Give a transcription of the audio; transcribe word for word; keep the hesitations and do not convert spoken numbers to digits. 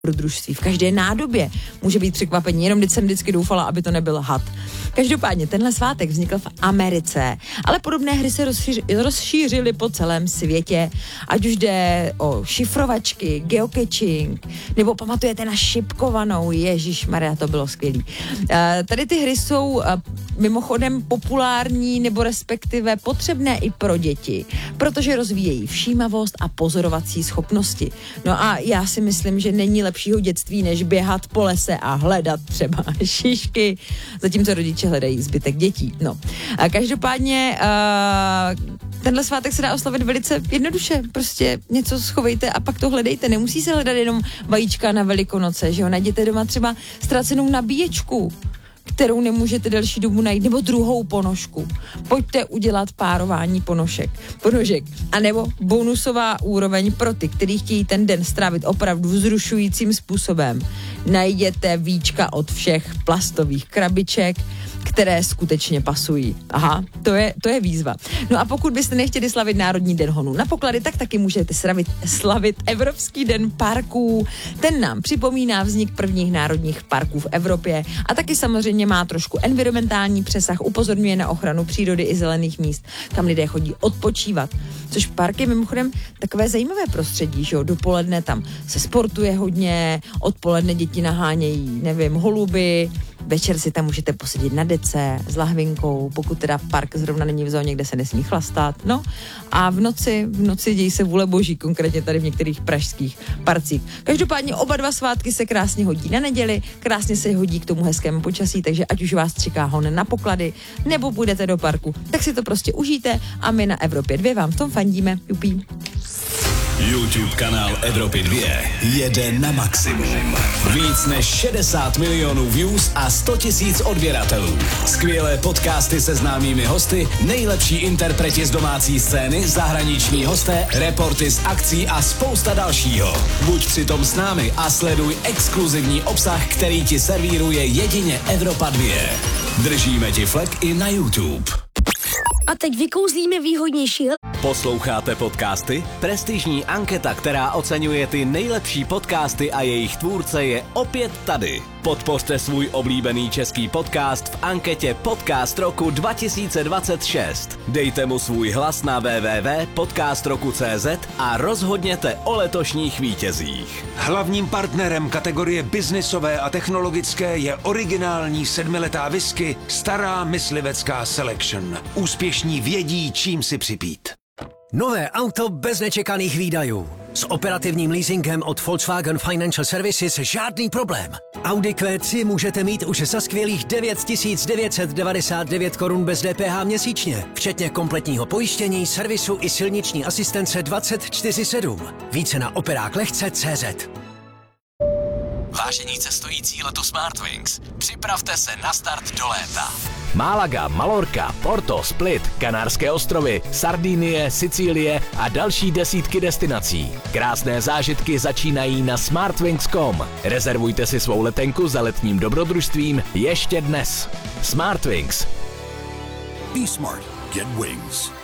dobrodružství. V každé nádobě může být překvapení, jenom když jsem vždycky doufala, aby to nebyl had. Každopádně tenhle svátek vznikl v Americe, ale podobné hry se rozšíř- rozšířily po celém světě, ať už jde o šifrovačky, geocaching, nebo pamatujete na šipkovanou, ježišmarja, to bylo skvělý. Uh, tady ty hry jsou uh, mimochodem populární nebo respektive potřebné i pro děti, protože rozvíjejí všímavost a pozorovací schopnosti. No a já si myslím, že není lepšího dětství, než běhat po lese a hledat třeba šišky, zatímco rodiče hledají zbytek dětí. No. A každopádně uh, tenhle svátek se dá oslavit velice jednoduše. Prostě něco schovejte a pak to hledejte. Nemusí se hledat jenom vajíčka na Velikonoce, že jo? Najděte doma třeba ztracenou nabíječku, kterou nemůžete delší dobu najít, nebo druhou ponožku. Pojďte udělat párování ponožek. ponožek. A nebo bonusová úroveň pro ty, kteří chtějí ten den strávit opravdu vzrušujícím způsobem. Najděte víčka od všech plastových krabiček, které skutečně pasují. Aha, to je, to je výzva. No a pokud byste nechtěli slavit Národní den honu na poklady, tak taky můžete slavit, slavit Evropský den parků. Ten nám připomíná vznik prvních národních parků v Evropě a taky samozřejmě má trošku environmentální přesah, upozorňuje na ochranu přírody i zelených míst, kam lidé chodí odpočívat. Což park je mimochodem takové zajímavé prostředí, že jo? Dopoledne tam se sportuje hodně, odpoledne děti nahánějí, nevím, holuby, večer si tam můžete posedět na dece s lahvinkou, pokud teda park zrovna není v zóně, kde se nesmí chlastat. No a v noci, v noci dějí se vůle boží, konkrétně tady v některých pražských parcích. Každopádně oba dva svátky se krásně hodí na neděli, krásně se hodí k tomu hezkému počasí, takže ať už vás čeká hon na poklady, nebo půjdete do parku, tak si to prostě užijte a my na Evropě dva vám v tom fandíme. Jupí. YouTube kanál Evropy dva jede na maximum. Víc než šedesát milionů views a sto tisíc odběratelů. Skvělé podcasty se známými hosty, nejlepší interpreti z domácí scény, zahraniční hosté, reporty z akcí a spousta dalšího. Buď přitom s námi a sleduj exkluzivní obsah, který ti servíruje jedině Evropa dva. Držíme ti flek i na YouTube. A teď vykouzlíme výhodnější. Posloucháte podcasty? Prestižní anketa, která oceňuje ty nejlepší podcasty a jejich tvůrce, je opět tady. Podpořte svůj oblíbený český podcast v anketě Podcast roku dva tisíce dvacet šest. Dejte mu svůj hlas na w w w tečka podcast roku tečka c z a rozhodněte o letošních vítězích. Hlavním partnerem kategorie biznisové a technologické je originální sedmiletá whisky Stará myslivecká Selection. Úspěšní vědí, čím si připít. Nové auto bez nečekaných výdajů. S operativním leasingem od Volkswagen Financial Services žádný problém. Audi Q tři můžete mít už za skvělých devět tisíc devět set devadesát devět korun bez D P H měsíčně, včetně kompletního pojištění, servisu i silniční asistence dvacet čtyři sedm. Více na operák lehce tečka cé zet. Vážení cestující letu Smartwings, připravte se na start do léta. Málaga, Malorka, Porto, Split, Kanárské ostrovy, Sardinie, Sicílie a další desítky destinací. Krásné zážitky začínají na smartwings tečka com. Rezervujte si svou letenku za letním dobrodružstvím ještě dnes. Smartwings. Be smart. Get wings.